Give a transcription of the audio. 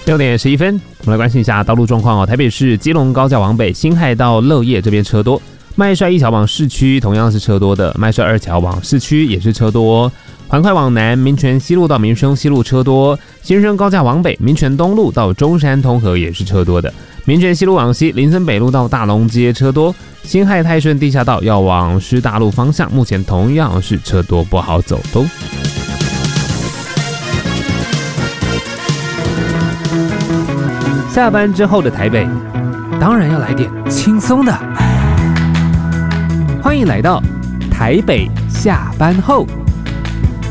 6点11分，我们来关心一下道路状况哦。台北市基隆高架往北辛亥到乐业这边车多，麦帅一桥往市区同样是车多的，麦帅二桥往市区也是车多哦。环快往南，民权西路到民生西路车多，新生高架往北，民权东路到中山通河也是车多的。民权西路往西，林森北路到大龙街车多，辛亥泰顺地下道要往师大路方向，目前同样是车多不好走的。下班之后的台北，当然要来点轻松的。欢迎来到台北下班后。